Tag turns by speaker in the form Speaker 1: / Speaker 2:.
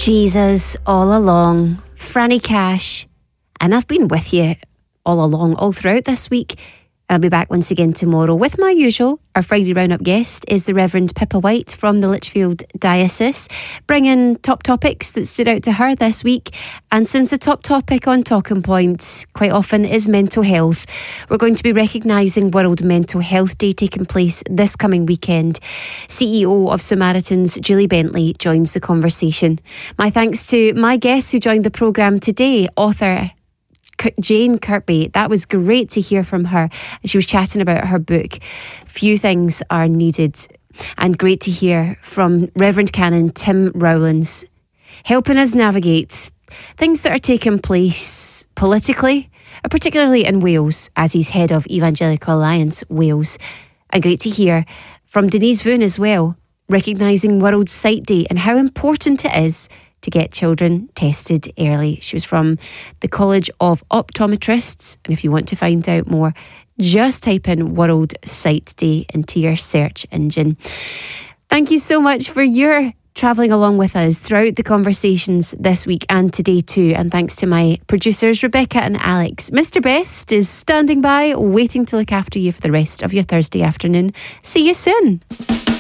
Speaker 1: Jesus all along, Franny Cash, and I've been with you all along, all throughout this week. I'll be back once again tomorrow with my usual. Our Friday roundup guest is the Reverend Pippa White from the Lichfield Diocese, bringing top topics that stood out to her this week. And since the top topic on Talking Point quite often is mental health, we're going to be recognising World Mental Health Day taking place this coming weekend. CEO of Samaritans, Julie Bentley, joins the conversation. My thanks to my guests who joined the programme today, author Jane Kirkby. That was great to hear from her. She was chatting about her book, Few Things Are Needed. And great to hear from Reverend Canon Tim Rowlands, helping us navigate things that are taking place politically, particularly in Wales, as he's head of Evangelical Alliance Wales. And great to hear from Denise Voon as well, recognising World Sight Day and how important it is to get children tested early. She was from the College of Optometrists, and if you want to find out more, just type in World Sight Day into your search engine. Thank you so much for your travelling along with us throughout the conversations this week and today too, and thanks to my producers Rebecca and Alex. Mr. Best is standing by, waiting to look after you for the rest of your Thursday afternoon. See you soon.